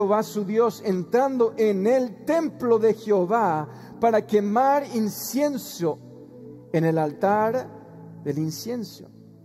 Jehová su Dios, entrando en el templo de Jehová para quemar incienso en el altar del incienso.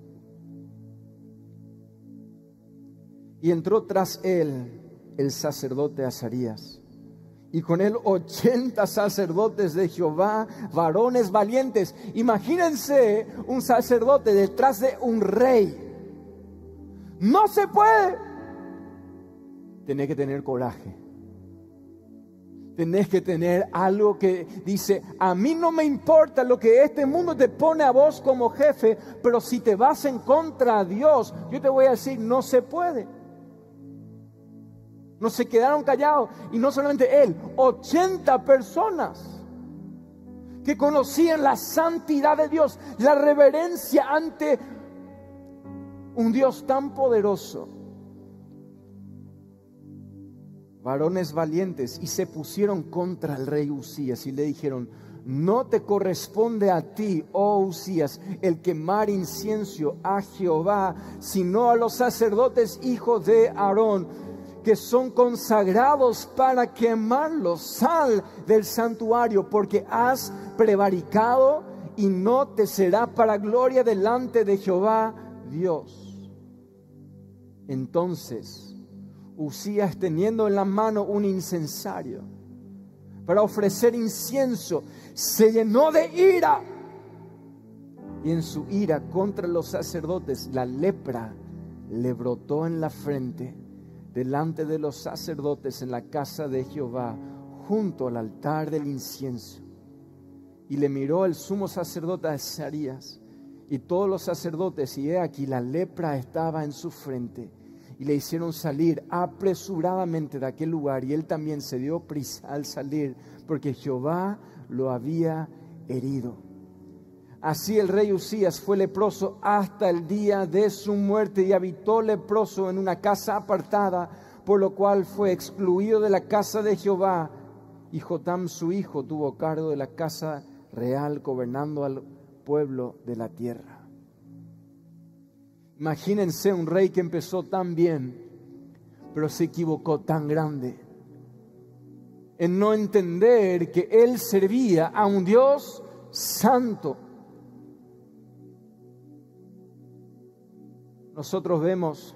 Y entró tras él el sacerdote Azarías, y con él 80 sacerdotes de Jehová, varones valientes. Imagínense un sacerdote detrás de un rey. No se puede. Tenés que tener coraje. Tenés que tener algo que dice: a mí no me importa lo que este mundo te pone a vos como jefe, pero si te vas en contra de Dios, yo te voy a decir, no se puede. No se quedaron callados. Y no solamente él, 80 personas que conocían la santidad de Dios, la reverencia ante un Dios tan poderoso. Varones valientes, y se pusieron contra el rey Uzías y le dijeron: no te corresponde a ti, oh Uzías, el quemar incienso a Jehová, sino a los sacerdotes hijos de Aarón, que son consagrados para quemarlos. Sal del santuario, porque has prevaricado, y no te será para gloria delante de Jehová Dios. Entonces Uzías, teniendo en la mano un incensario para ofrecer incienso, se llenó de ira, y en su ira contra los sacerdotes la lepra le brotó en la frente delante de los sacerdotes en la casa de Jehová, junto al altar del incienso. Y le miró el sumo sacerdote Azarías y todos los sacerdotes, y he aquí la lepra estaba en su frente. Y le hicieron salir apresuradamente de aquel lugar, y él también se dio prisa al salir, porque Jehová lo había herido. Así el rey Uzías fue leproso hasta el día de su muerte, y habitó leproso en una casa apartada, por lo cual fue excluido de la casa de Jehová. Y Jotam su hijo tuvo cargo de la casa real, gobernando al pueblo de la tierra. Imagínense un rey que empezó tan bien, pero se equivocó tan grande en no entender que él servía a un Dios santo. Nosotros vemos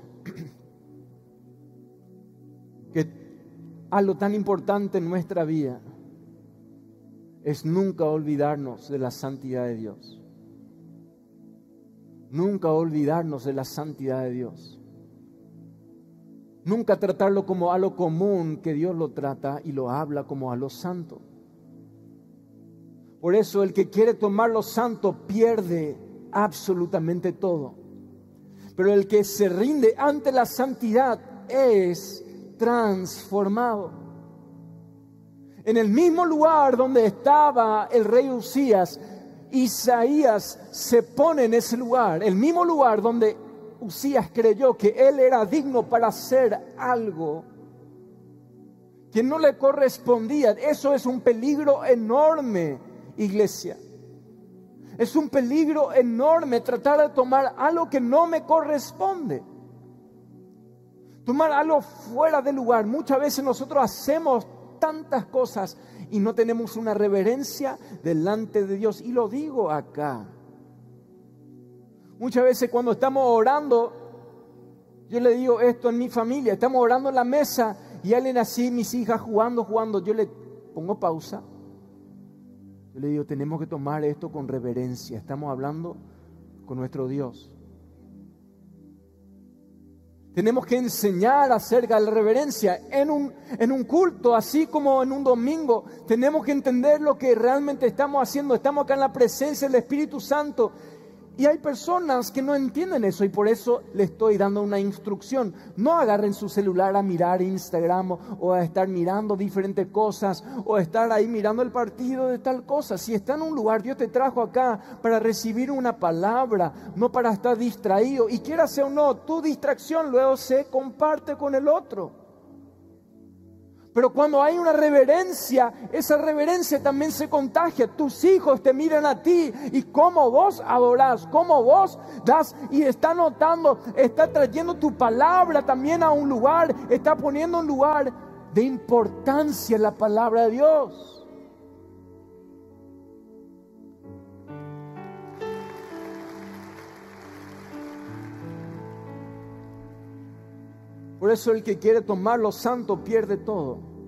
que algo tan importante en nuestra vida es nunca olvidarnos de la santidad de Dios. Nunca olvidarnos de la santidad de Dios. Nunca tratarlo como a lo común que Dios lo trata y lo habla como a lo santo. Por eso el que quiere tomar lo santo pierde absolutamente todo. Pero el que se rinde ante la santidad es transformado. En el mismo lugar donde estaba el rey Uzías, Isaías se pone en ese lugar, el mismo lugar donde Uzías creyó que él era digno para hacer algo que no le correspondía. Eso es un peligro enorme, iglesia. Es un peligro enorme tratar de tomar algo que no me corresponde. Tomar algo fuera de lugar. Muchas veces nosotros hacemos tantas cosas y no tenemos una reverencia delante de Dios. Y lo digo acá. Muchas veces cuando estamos orando, yo le digo esto en mi familia, estamos orando en la mesa y alguien así, mis hijas jugando, yo le pongo pausa. Yo le digo, tenemos que tomar esto con reverencia. Estamos hablando con nuestro Dios. Tenemos que enseñar acerca de la reverencia en un culto, así como en un domingo. Tenemos que entender lo que realmente estamos haciendo. Estamos acá en la presencia del Espíritu Santo. Y hay personas que no entienden eso, y por eso les estoy dando una instrucción. No agarren su celular a mirar Instagram o a estar mirando diferentes cosas o a estar ahí mirando el partido de tal cosa. Si está en un lugar, Dios te trajo acá para recibir una palabra, no para estar distraído. Y quieras o no, tu distracción luego se comparte con el otro. Pero cuando hay una reverencia, esa reverencia también se contagia. Tus hijos te miran a ti y cómo vos adorás, cómo vos das, y está notando, está trayendo tu palabra también a un lugar, está poniendo un lugar de importancia la palabra de Dios. Por eso el que quiere tomar lo santo pierde todo.